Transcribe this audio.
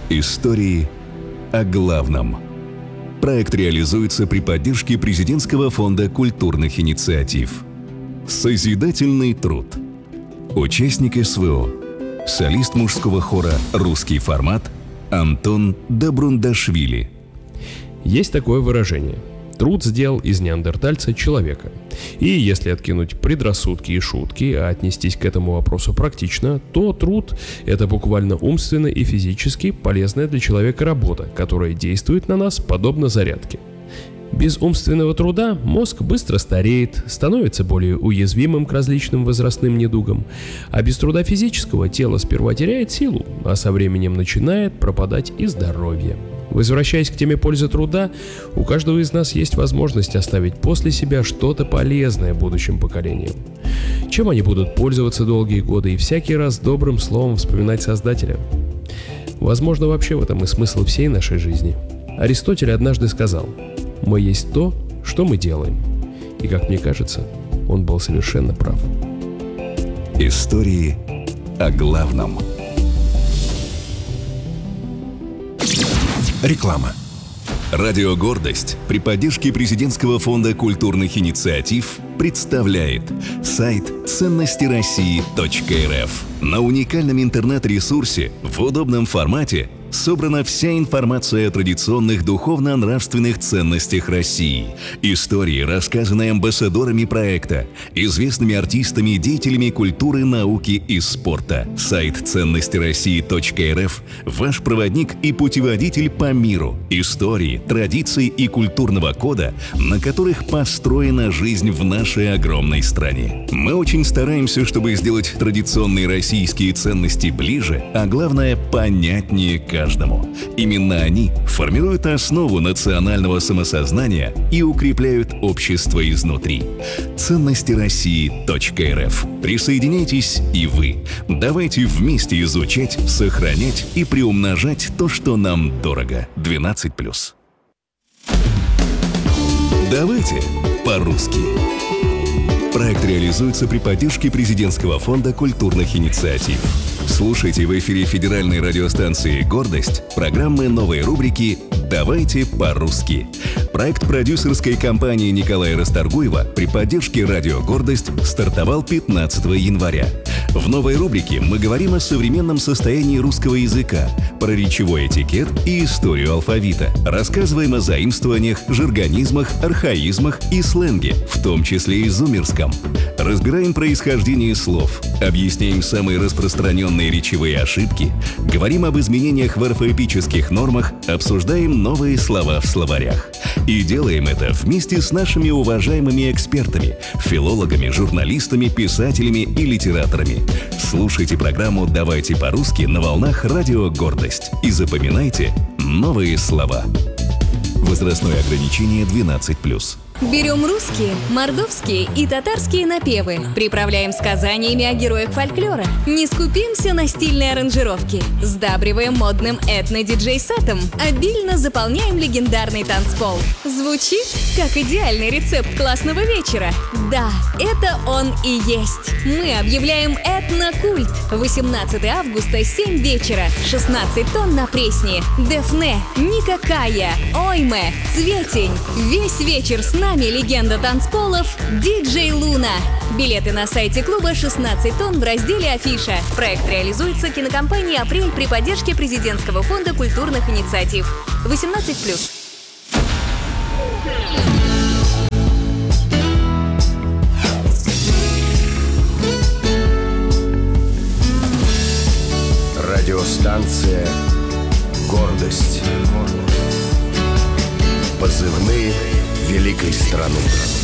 Истории о главном. Проект реализуется при поддержке Президентского фонда культурных инициатив. Созидательный труд. Участник СВО. Солист мужского хора «Русский формат» Антон Добрундашвили. Есть такое выражение: труд сделал из неандертальца человека. И если откинуть предрассудки и шутки, а отнестись к этому вопросу практично, то труд – это буквально умственно и физически полезная для человека работа, которая действует на нас подобно зарядке. Без умственного труда мозг быстро стареет, становится более уязвимым к различным возрастным недугам, а без труда физического тело сперва теряет силу, а со временем начинает пропадать и здоровье. Возвращаясь к теме пользы труда, у каждого из нас есть возможность оставить после себя что-то полезное будущим поколениям. Чем они будут пользоваться долгие годы и всякий раз добрым словом вспоминать Создателя? Возможно, вообще в этом и смысл всей нашей жизни. Аристотель однажды сказал: «Мы есть то, что мы делаем». И, как мне кажется, он был совершенно прав. Истории о главном. Реклама. Радио «Гордость» при поддержке Президентского фонда культурных инициатив представляет сайт ценностироссии.рф. На уникальном интернет-ресурсе в удобном формате собрана вся информация о традиционных духовно-нравственных ценностях России, истории, рассказанные амбассадорами проекта, известными артистами и деятелями культуры, науки и спорта. Сайт ценностироссии.рф – ваш проводник и путеводитель по миру, истории, традиций и культурного кода, на которых построена жизнь в нашей огромной стране. Мы очень стараемся, чтобы сделать традиционные российские ценности ближе, а главное – понятнее каждому. Именно они формируют основу национального самосознания и укрепляют общество изнутри. Ценностироссии.рф. Присоединяйтесь и вы. Давайте вместе изучать, сохранять и приумножать то, что нам дорого. 12+. Давайте по-русски. Проект реализуется при поддержке Президентского фонда культурных инициатив. Слушайте в эфире федеральной радиостанции «Гордость» программы новой рубрики «Давайте по-русски». Проект продюсерской компании Николая Расторгуева при поддержке радио «Гордость» стартовал 15 января. В новой рубрике мы говорим о современном состоянии русского языка, про речевой этикет и историю алфавита. Рассказываем о заимствованиях, жаргонизмах, архаизмах и сленге, в том числе и зумерском. Разбираем происхождение слов, объясняем самые распространенные речевые ошибки, говорим об изменениях в орфоэпических нормах, обсуждаем новые слова в словарях. И делаем это вместе с нашими уважаемыми экспертами, филологами, журналистами, писателями и литераторами. Слушайте программу «Давайте по-русски» на волнах радио «Гордость» и запоминайте новые слова. Возрастное ограничение 12+. Берем русские, мордовские и татарские напевы, приправляем сказаниями о героях фольклора, не скупимся на стильные аранжировки, сдабриваем модным этно-диджей-сетом, обильно заполняем легендарный танцпол. Звучит как идеальный рецепт классного вечера. Да, это он и есть. Мы объявляем этнокульт. 18 августа, 7 вечера, 16 тонн на Пресне, Дефне, Никакая, Ойме, Цветень. Весь вечер с нами легенда танцполов Диджей Луна. Билеты на сайте клуба 16 тонн в разделе «Афиша». Проект реализуется кинокомпанией «Апрель» при поддержке Президентского фонда культурных инициатив. 18+. Радиостанция «Гордость». Позывные великой страны.